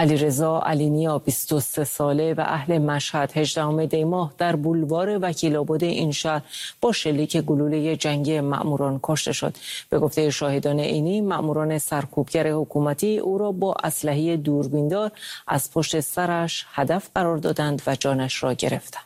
علیرضا علینیا 23 ساله و اهل مشهد 18 دی ماه در بولوار وکیل‌آباد این شهر با شلیک گلوله جنگی مأموران کشته شد. به گفته شاهدان عینی، مأموران سرکوبگر حکومتی او را با اسلحه دوربیندار از پشت سرش هدف قرار دادند و جانش را گرفتند.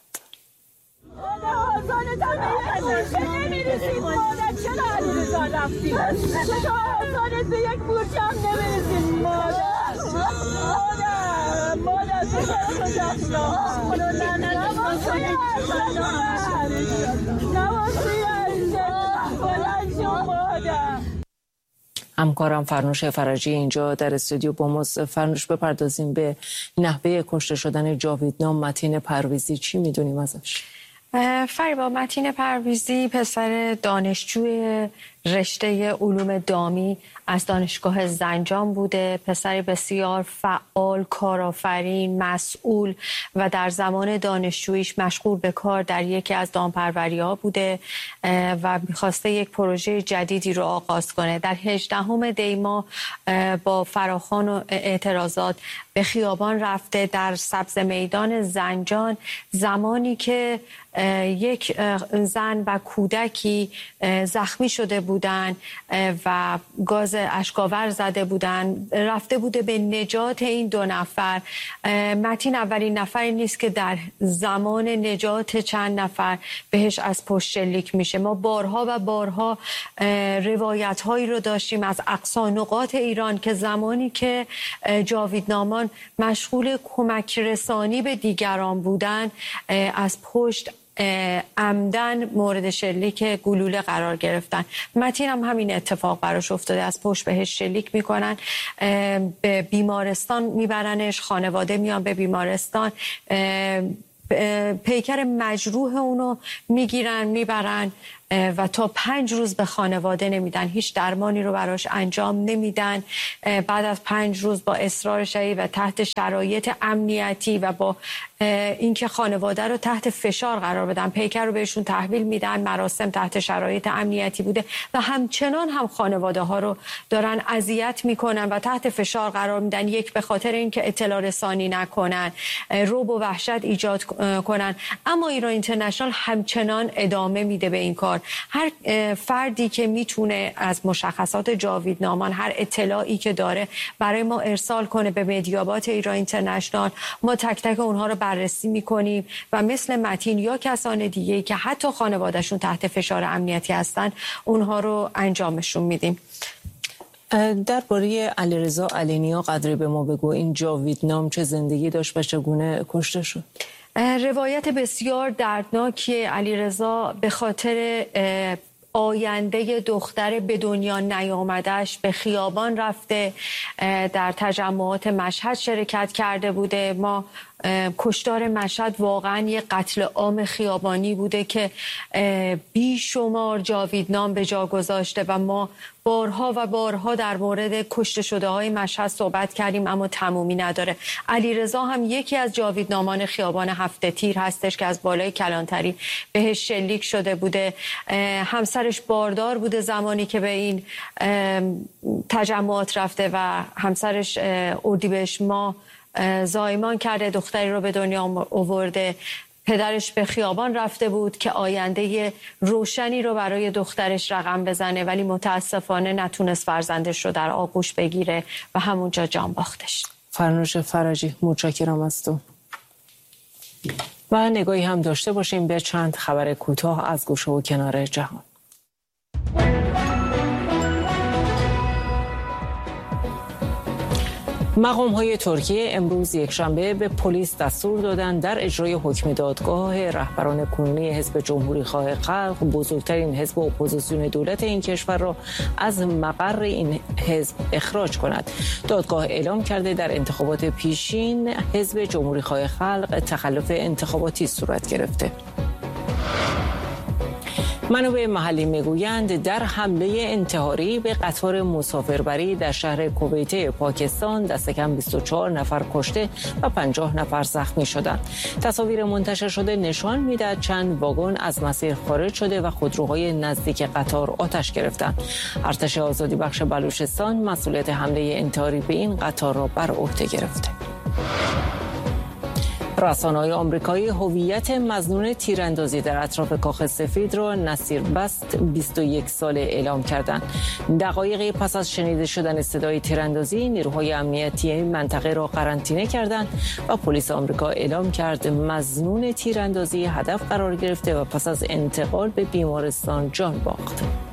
همکارم فرنوش فرجی اینجا در استودیو با ماست. فرنوش، بپردازیم به نحوه کشته شدن جاویدنام متین پرویزی. چی میدونیم ازش؟ فریبا، متین پرویزی پسر دانشجوی رشته علوم دامی از دانشگاه زنجان بوده. پسر بسیار فعال، کارآفرین، مسئول و در زمان دانشجوییش مشغول به کار در یکی از دامپروری‌ها بوده و می‌خواسته یک پروژه جدیدی رو آغاز کنه. در 18 دی ماه با فراخوان و اعتراضات به خیابان رفته در سبز میدان زنجان، زمانی که یک زن و کودکی زخمی شده بودن و گاز اشک‌آور زده بودن. رفته بوده به نجات این دو نفر. متین اولین نفری نیست که در زمان نجات چند نفر بهش از پشت شلیک میشه. ما بارها و بارها روایت هایی رو داشتیم از اقصا نقاط ایران که زمانی که جاویدنامان مشغول کمک رسانی به دیگران بودن، از پشت عمدن مورد شلیک گلوله قرار گرفتن. متین هم همین اتفاق براش افتاده، از پشت بهش شلیک میکنن، به بیمارستان میبرنش، خانواده میان به بیمارستان، پیکر مجروح اونو میگیرن میبرن و تا 5 روز به خانواده نمیدن، هیچ درمانی رو براش انجام نمیدن. بعد از 5 روز با اصرار شدید و تحت شرایط امنیتی و با اینکه خانواده رو تحت فشار قرار بدن، پیکر رو بهشون تحویل میدن. مراسم تحت شرایط امنیتی بوده و همچنان هم خانواده ها رو دارن اذیت میکنن و تحت فشار قرار میدن. یک، به خاطر اینکه اطلاع رسانی نکنن، رعب و وحشت ایجاد کنن. اما ایران اینترنشنال همچنان ادامه میده به این کار. هر فردی که میتونه از مشخصات جاویدنامان هر اطلاعی که داره برای ما ارسال کنه به مدیابات ایران اینترنشنال، ما تک تک اونها رو بررسی میکنیم و مثل متین یا کسان دیگه‌ای که حتی خانوادهشون تحت فشار امنیتی هستن، اونها رو انجامشون میدیم. درباره علیرضا علینیا قدری به ما بگو. این جاویدنام چه زندگی داشت و چگونه کشته شد؟ روایت بسیار دردناکی. علیرضا به خاطر آینده دختر به دنیا نیامدش به خیابان رفته، در تجمعات مشهد شرکت کرده بوده. ما کشتار مشهد واقعا یه قتل عام خیابانی بوده که بیشمار جاویدنام به جا گذاشته و ما بارها و بارها در مورد کشته شده های مشهد صحبت کردیم اما تمومی نداره. علیرضا هم یکی از جاویدنامان خیابان هفته تیر هستش که از بالای کلانتری بهش شلیک شده بوده. همسرش باردار بوده زمانی که به این تجمعات رفته و همسرش اردیبهشت ماه زایمان کرده، دختری رو به دنیا آورده. پدرش به خیابان رفته بود که آینده روشنی رو برای دخترش رقم بزنه، ولی متاسفانه نتونست فرزندش رو در آغوش بگیره و همونجا جان باختش. فرنوش فرجی، متشکرم از تو. و نگاهی هم داشته باشیم به چند خبر کوتاه از گوشه و کنار جهان. مقام‌های ترکیه امروز یکشنبه به پلیس دستور دادند در اجرای حکم دادگاه رهبران کنونی حزب جمهوری‌خواه خلق، بزرگترین حزب اپوزیسیون دولت این کشور را از مقر این حزب اخراج کند. دادگاه اعلام کرده در انتخابات پیشین حزب جمهوری‌خواه خلق تخلف انتخاباتی صورت گرفته. منابع محلی میگویند در حمله انتحاری به قطار مسافربری در شهر کویت پاکستان دست کم 24 نفر کشته و 50 نفر زخمی شدند. تصاویر منتشر شده نشان میدهد چند واگن از مسیر خارج شده و خودروهای نزدیک قطار آتش گرفتند. ارتش آزادی بخش بلوچستان مسئولیت حمله انتحاری به این قطار را بر عهده گرفته. رسانه‌های آمریکایی هویت مظنون تیراندازی در اطراف کاخ سفید را نصیر بست 21 ساله اعلام کردند. دقایقی پس از شنیده شدن صدای تیراندازی، نیروهای امنیتی منطقه را قرنطینه کردند و پلیس آمریکا اعلام کرد مظنون تیراندازی هدف قرار گرفته و پس از انتقال به بیمارستان جان باخت.